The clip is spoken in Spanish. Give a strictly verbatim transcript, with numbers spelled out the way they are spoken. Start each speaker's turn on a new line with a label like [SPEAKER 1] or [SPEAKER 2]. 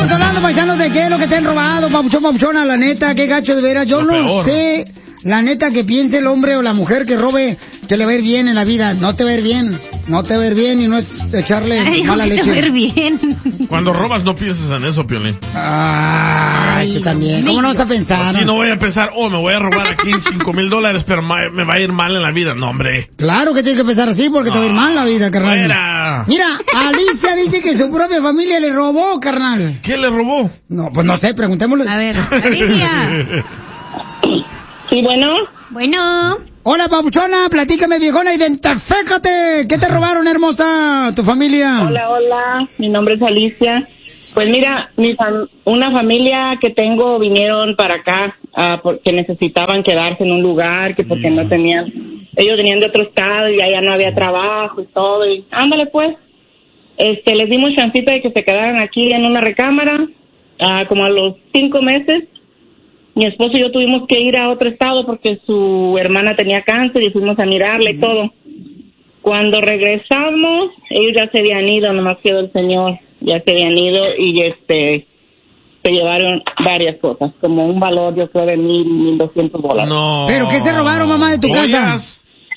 [SPEAKER 1] estamos hablando, paisanos, de qué es lo que te han robado, papuchón, papuchona, la neta, qué gacho de veras. Yo
[SPEAKER 2] Lo
[SPEAKER 1] no
[SPEAKER 2] peor.
[SPEAKER 1] sé, la neta, que piense el hombre o la mujer que robe, que le va a ir bien en la vida. No te va a ir bien, no te va a ir bien y no es echarle
[SPEAKER 3] Ay,
[SPEAKER 1] mala
[SPEAKER 3] no te
[SPEAKER 1] leche.
[SPEAKER 3] va a ir bien.
[SPEAKER 2] Cuando robas no pienses en eso, Piolín.
[SPEAKER 1] Ay, tú también. ¿Cómo no vas a pensar?
[SPEAKER 2] Así no voy a pensar, oh, me voy a robar aquí cinco mil dólares, pero ma- me va a ir mal en la vida. No, hombre.
[SPEAKER 1] Claro que tiene que pensar así porque te va a ir mal la vida, carnal.
[SPEAKER 2] Fuera.
[SPEAKER 1] Mira, Alicia dice que su propia familia le robó, carnal.
[SPEAKER 2] ¿Qué le robó?
[SPEAKER 1] No, pues no sé, preguntémosle.
[SPEAKER 3] A ver, Alicia.
[SPEAKER 4] Sí, bueno.
[SPEAKER 3] Bueno.
[SPEAKER 1] Hola, papuchona, platícame, viejona, identifícate. ¿Qué te robaron, hermosa, tu familia?
[SPEAKER 4] Hola, hola. Mi nombre es Alicia. Pues mira, mi fam- una familia que tengo vinieron para acá ah, porque necesitaban quedarse en un lugar, que porque no tenían, ellos venían de otro estado y allá no había trabajo y todo, y ándale pues, este, les dimos chancita de que se quedaran aquí en una recámara, ah, como a los cinco meses, mi esposo y yo tuvimos que ir a otro estado porque su hermana tenía cáncer y fuimos a mirarla y todo. Cuando regresamos, ellos ya se habían ido, nomás quedó el señor, ya se habían ido y este se llevaron varias cosas, como un valor yo creo de mil, mil doscientos dólares.
[SPEAKER 2] No.
[SPEAKER 1] ¿Pero qué se robaron, mamá, de tu casa?
[SPEAKER 2] ¿Joyas?